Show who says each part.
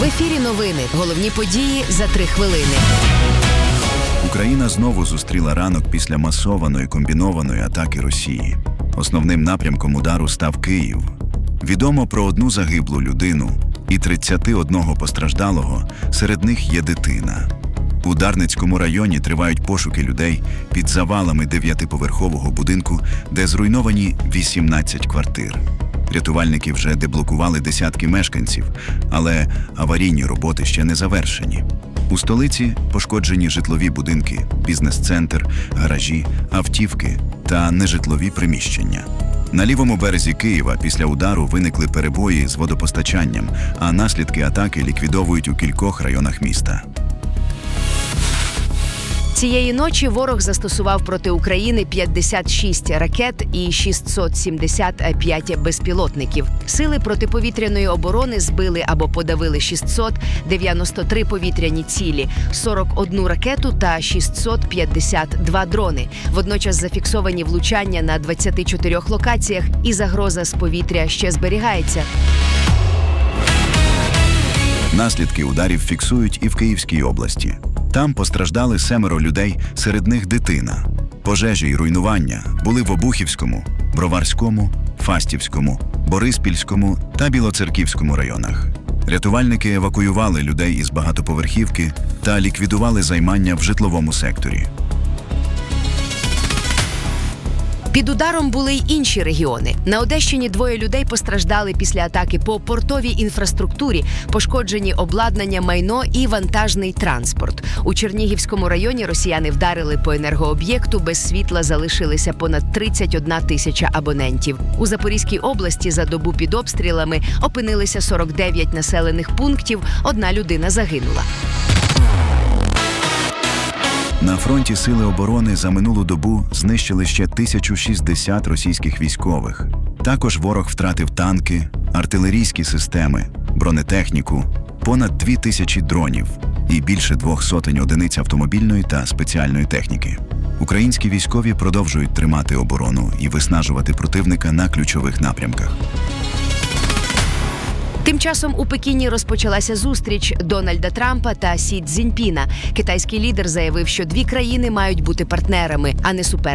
Speaker 1: В ефірі новини. Головні події за 3 хвилини.
Speaker 2: Україна знову зустріла ранок після масованої комбінованої атаки Росії. Основним напрямком удару став Київ. Відомо про 1 загиблу людину і 31 постраждалого, серед них є дитина. У Дарницькому районі тривають пошуки людей під завалами 9-поверхового будинку, де зруйновані 18 квартир. Рятувальники вже деблокували десятки мешканців, але аварійні роботи ще не завершені. У столиці пошкоджені житлові будинки, бізнес-центр, гаражі, автівки та нежитлові приміщення. На лівому березі Києва після удару виникли перебої з водопостачанням, а наслідки атаки ліквідовують у кількох районах міста.
Speaker 1: Цієї ночі ворог застосував проти України 56 ракет і 675 безпілотників. Сили протиповітряної оборони збили або подавили 693 повітряні цілі, 41 ракету та 652 дрони. Водночас зафіксовані влучання на 24 локаціях, і загроза з повітря ще зберігається.
Speaker 2: Наслідки ударів фіксують і в Київській області. Там постраждали 7 людей, серед них дитина. Пожежі й руйнування були в Обухівському, Броварському, Фастівському, Бориспільському та Білоцерківському районах. Рятувальники евакуювали людей із багатоповерхівки та ліквідували займання в житловому секторі.
Speaker 1: Під ударом були й інші регіони. На Одещині 2 людей постраждали після атаки по портовій інфраструктурі, пошкоджені обладнання, майно і вантажний транспорт. У Чернігівському районі росіяни вдарили по енергооб'єкту, без світла залишилися понад 31 тисяча абонентів. У Запорізькій області за добу під обстрілами опинилися 49 населених пунктів, 1 людина загинула.
Speaker 2: На фронті Сили оборони за минулу добу знищили ще 1060 російських військових. Також ворог втратив танки, артилерійські системи, бронетехніку, понад 2000 дронів і більше 200 одиниць автомобільної та спеціальної техніки. Українські військові продовжують тримати оборону і виснажувати противника на ключових напрямках.
Speaker 1: Тим часом у Пекіні розпочалася зустріч Дональда Трампа та Сі Цзіньпіна. Китайський лідер заявив, що 2 країни мають бути партнерами, а не суперниками.